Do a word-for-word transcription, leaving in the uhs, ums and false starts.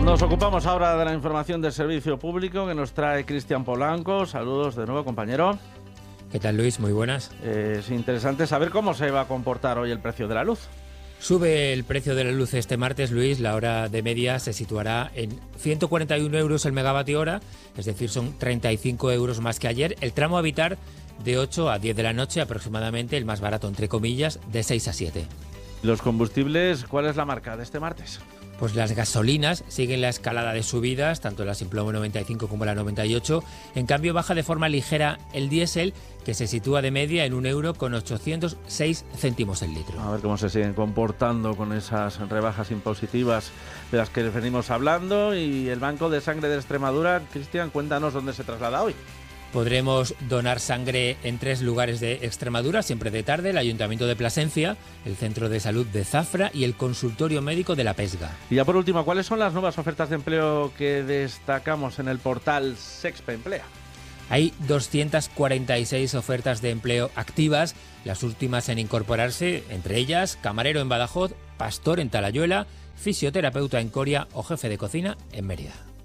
Nos ocupamos ahora de la información del servicio público que nos trae Cristian Polanco. Saludos de nuevo, compañero. ¿Qué tal, Luis? Muy buenas. Eh, es interesante saber cómo se va a comportar hoy el precio de la luz. Sube el precio de la luz este martes, Luis. La hora de media se situará en ciento cuarenta y uno euros el megavatio hora, es decir, son treinta y cinco euros más que ayer. El tramo a evitar de ocho a diez de la noche aproximadamente, el más barato entre comillas, de seis a siete. Los combustibles, ¿cuál es la marca de este martes? Pues las gasolinas siguen la escalada de subidas, tanto la Simplomo noventa y cinco como la noventa y ocho. En cambio, baja de forma ligera el diésel, que se sitúa de media en un euro con ochocientos seis céntimos el litro. A ver cómo se siguen comportando con esas rebajas impositivas de las que venimos hablando. Y el Banco de Sangre de Extremadura, Cristian, cuéntanos dónde se traslada hoy. Podremos donar sangre en tres lugares de Extremadura, siempre de tarde: el Ayuntamiento de Plasencia, el Centro de Salud de Zafra y el Consultorio Médico de La Pesga. Y ya por último, ¿cuáles son las nuevas ofertas de empleo que destacamos en el portal Sexpe Emplea? Hay doscientas cuarenta y seis ofertas de empleo activas, las últimas en incorporarse, entre ellas camarero en Badajoz, pastor en Talayuela, fisioterapeuta en Coria o jefe de cocina en Mérida.